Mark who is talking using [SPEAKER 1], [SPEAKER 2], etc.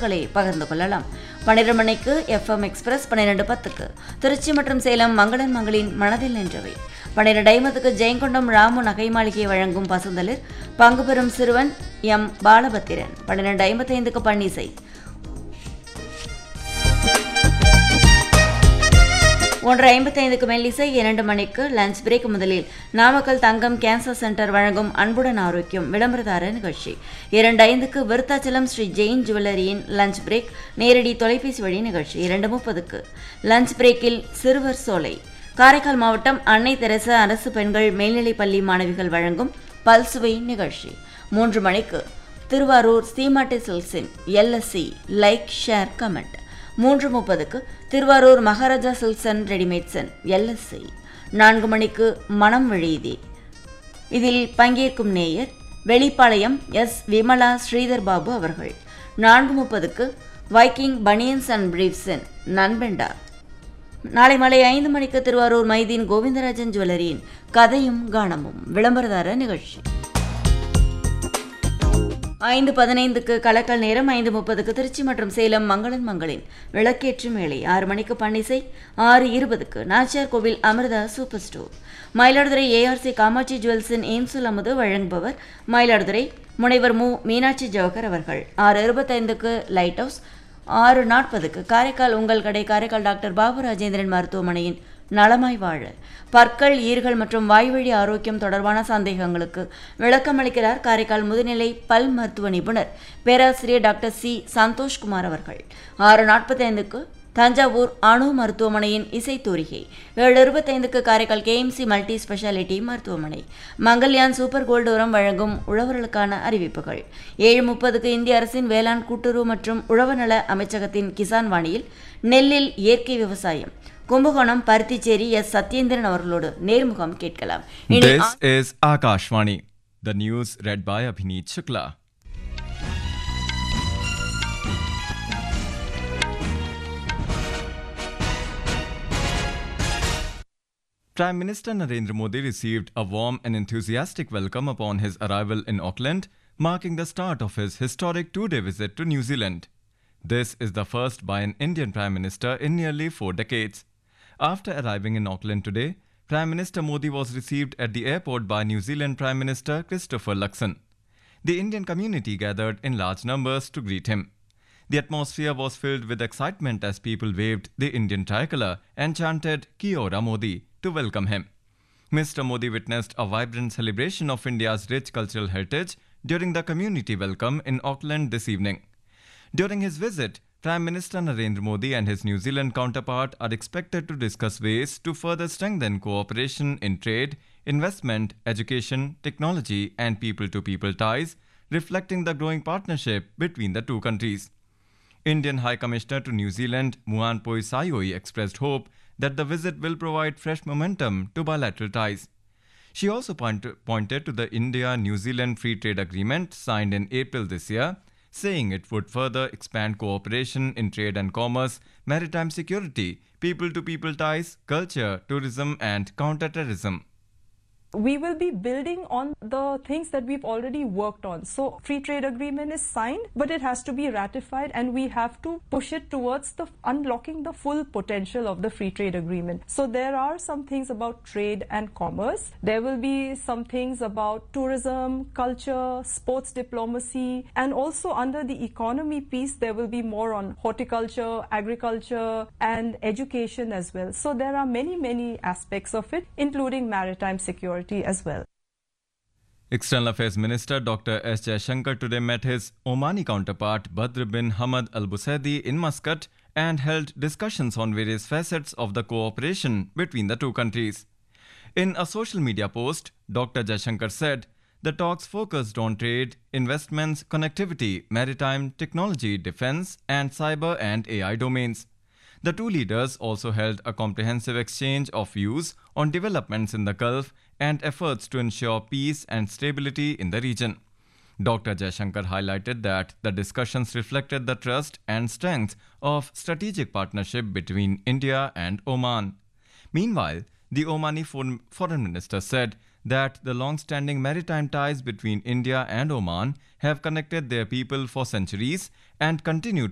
[SPEAKER 1] கருத்துக்களை பகிர்ந்து கொள்ளலாம். 12 மணிக்கு FM எக்ஸ்பிரஸ், 12:10க்கு திருச்சி மற்றும் சேலம் மங்களன் மங்களின் மனதில் நின்றவை, 12:50க்கு ஜெயங்கொண்டம் ராமு நகை மாளிகை வழங்கும் பசுந்தளிர், பங்கு பெறும் சிறுவன் எம் பாலபத்திரன், 12:55க்கு பன்னிசை, 1:55க்கு மெல்லிசை, 2 மணிக்கு லஞ்ச் பிரேக். முதலில் நாமக்கல் தங்கம் கேன்சர் சென்டர் வழங்கும் அன்புடன் ஆரோக்கியம் விளம்பரதார நிகழ்ச்சி. 2:05க்கு விருத்தாச்சலம் ஸ்ரீ ஜெயின் ஜுவல்லரியின் லஞ்ச் பிரேக் நேரடி தொலைபேசி வழி நிகழ்ச்சி. 2:30க்கு லஞ்ச் பிரேக்கில் சிறுவர் சோலை, காரைக்கால் மாவட்டம் அன்னை தெரசா அரசு பெண்கள் மேல்நிலைப்பள்ளி மாணவிகள் வழங்கும் பல்சுவை நிகழ்ச்சி. 3 மணிக்கு திருவாரூர் சீமாட்டி சில்க்ஸின் LSC like share comment. 3:30க்கு Thiruvarur Maharaja silks and readymades LSC. 4 மணிக்கு மனம் விழியுதே, இதில் பங்கேற்கும் நேயர் வெளிப்பாளையம் S விமலா ஸ்ரீதர் பாபு அவர்கள். 4:30க்கு வைக்கிங் பனியன்ஸ் அண்ட் பிரீஃப்ஸின் நண்பெண்டா. நாளை மாலை 5 மணிக்கு திருவாரூர் மைதீன் கோவிந்தராஜன் ஜுவல்லரியின் கதையும் கானமும் விளம்பரதார நிகழ்ச்சி. 5:15க்கு கலக்கல் நேரம். 5:30க்கு திருச்சி மற்றும் சேலம் மங்களன் மங்களின் விளக்கேற்று மேளை. 6 மணிக்கு பன்னிசை. 6:20க்கு நாச்சியார் கோவில் Amrita super store, Mayiladuthurai ARC Kamakshi ஜுவல்ஸின் ஏம்சுல் அமுது வழங்குபவர் மயிலாடுதுறை முனைவர் மு மீனாட்சி ஜவஹர் அவர்கள். 6:25க்கு லைட் ஹவுஸ். 6:40க்கு காரைக்கால் உங்கள் கடை, காரைக்கால் டாக்டர் பாபு ராஜேந்திரன் மருத்துவமனையின் நலமாய் வாழ, பற்கள், ஈறுகள் மற்றும் வாய்வழி ஆரோக்கியம் தொடர்பான சந்தேகங்களுக்கு விளக்கமளிக்கிறார் காரைக்கால் முதுநிலை பல் மருத்துவ நிபுணர் பேராசிரியர் டாக்டர் C சந்தோஷ்குமார் அவர்கள். 6:45க்கு தஞ்சாவூர் அணு மருத்துவமனையின் இசைத்தூரிகை. 7:25க்கு காரைக்கால் KMC மல்டி ஸ்பெஷாலிட்டி மருத்துவமனை மங்கல்யான் சூப்பர் கோல்டு உரம் வழங்கும் உழவர்களுக்கான அறிவிப்புகள். 7:30க்கு இந்திய அரசின் வேளாண் கூட்டுறவு மற்றும் உழவர் நல அமைச்சகத்தின் கிசான் வாணியில் நெல்லில் இயற்கை விவசாயம், கும்பகோணம் பருத்திச்சேரி S சத்யேந்திரன் அவர்களோடு நேர்முகம் கேட்கலாம்.
[SPEAKER 2] This is Akashvani. The news read by Abhineet Shukla. Prime Minister Narendra Modi received a warm and enthusiastic welcome upon his arrival in Auckland, marking the start of his historic 2-day visit to New Zealand. This is the first by an Indian Prime Minister in nearly 4 decades. After arriving in Auckland today, Prime Minister Modi was received at the airport by New Zealand Prime Minister Christopher Luxon. The Indian community gathered in large numbers to greet him. The atmosphere was filled with excitement as people waved the Indian tricolour and chanted Kia ora Modi to welcome him. Mr. Modi witnessed a vibrant celebration of India's rich cultural heritage during the community welcome in Auckland this evening. During his visit, Prime Minister Narendra Modi and his New Zealand counterpart are expected to discuss ways to further strengthen cooperation in trade, investment, education, technology and people-to-people ties, reflecting the growing partnership between the two countries. Indian High Commissioner to New Zealand, Muanpoi Sayoi, expressed hope that the visit will provide fresh momentum to bilateral ties. She also pointed to the India-New Zealand Free Trade Agreement signed in April this year, saying it would further expand cooperation in trade and commerce, maritime security, people-to-people ties, culture, tourism and counter-terrorism.
[SPEAKER 3] We will be building on the things that we've already worked on. So free trade agreement is signed, but it has to be ratified and we have to push it towards the unlocking the full potential of the free trade agreement. So there are some things about trade and commerce. There will be some things about tourism, culture, sports diplomacy, and also under the economy piece there will be more on horticulture, agriculture and education as well. So there are many aspects of it, including maritime security as well.
[SPEAKER 2] External Affairs Minister Dr. S. Jaishankar today met his Omani counterpart Badr bin Hamad Al Busaidi in Muscat and held discussions on various facets of the cooperation between the two countries. In a social media post, Dr. Jaishankar said the talks focused on trade, investments, connectivity, maritime, technology, defense, and cyber and AI domains. The two leaders also held a comprehensive exchange of views on developments in the Gulf and efforts to ensure peace and stability in the region. Dr. Jaishankar highlighted that the discussions reflected the trust and strength of strategic partnership between India and Oman. Meanwhile, the Omani foreign minister said that the long-standing maritime ties between India and Oman have connected their people for centuries and continue